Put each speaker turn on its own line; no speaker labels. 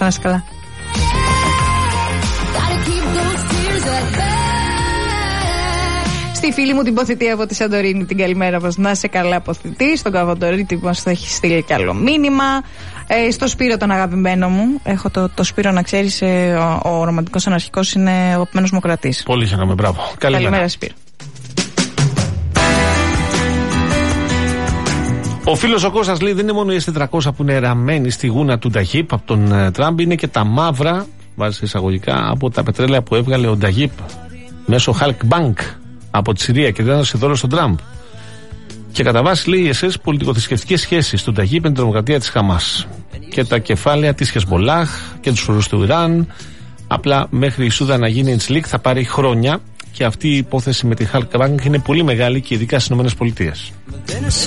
Να είσαι καλά. Στη φίλη μου την Ποθητή από τη Σαντορίνη την καλημέρα μας, να είσαι καλά Ποθητή. Στον Καβαντορίτη που μας θα έχει στείλει κι άλλο μήνυμα. Στο Σπύρο τον αγαπημένο μου. Έχω το Σπύρο, να ξέρεις, ο ρομαντικός αναρχικός είναι ο αγαπημένος μου κρατής.
Πολύ χαίρομαι, μπράβο.
Καλημέρα Σπύρο.
Ο φίλος ο Κώστας λέει: δεν είναι μόνο οι S400 που είναι ραμμένοι στη γούνα του Νταγίπ από τον Τραμπ, είναι και τα μαύρα, βάζει εισαγωγικά, από τα πετρέλαια που έβγαλε ο Νταγίπ μέσω Halk Bank από τη Συρία και δίνοντας δώρο στον Τραμπ. Και κατά βάση λέει οι ΕΣΕΣ πολιτικοθρησκευτικές σχέσεις του Νταγίπ με την τρομοκρατία της Χαμάς. Και τα κεφάλαια της Χεσμολάχ και τους φορούς του Ιράν. Απλά μέχρι η Σούδα να γίνει Ιντσλίκ θα πάρει χρόνια. Και αυτή η υπόθεση με τη Halk Bank είναι πολύ μεγάλη και ειδικά στις ΗΠΑ.